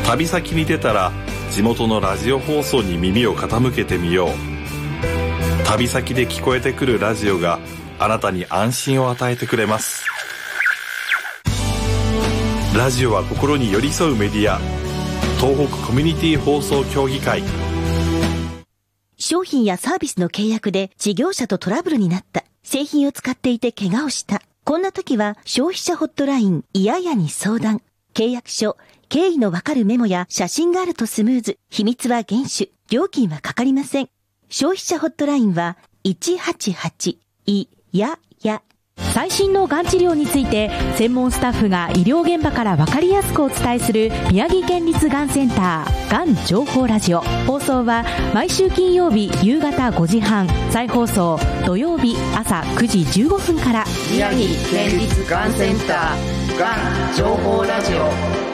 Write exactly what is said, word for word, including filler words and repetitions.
旅先に出たら地元のラジオ放送に耳を傾けてみよう。旅先で聞こえてくるラジオがあなたに安心を与えてくれます。ラジオは心に寄り添うメディア、東北コミュニティ放送協議会。 商品やサービスの契約で事業者とトラブルになった。製品を使っていて怪我をした。こんな時は消費者ホットラインいややに相談。契約書、経緯のわかるメモや写真があるとスムーズ。秘密は厳守。料金はかかりません。消費者ホットラインはいちはちはちいやや。 最新のがん治療について専門スタッフが医療現場から分かりやすくお伝えする宮城県立がんセンターがん情報ラジオ。放送は毎週金曜日夕方ごじはん、再放送土曜日朝くじじゅうごふんから。 宮城県立がんセンターがん情報ラジオ。